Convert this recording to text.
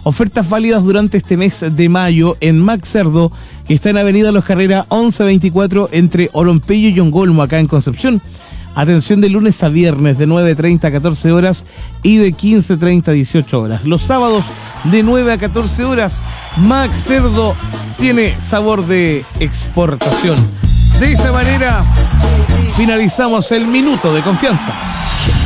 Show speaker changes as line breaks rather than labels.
Ofertas válidas durante este mes de mayo en Max Cerdo, que está en Avenida Los Carreras 1124 entre Oropello y Ongolmo, acá en Concepción. Atención de lunes a viernes de 9:30 a 14 horas y de 15:30 a 18 horas. Los sábados de 9 a 14 horas, Max Cerdo tiene sabor de exportación. De esta manera finalizamos el Minuto de Confianza.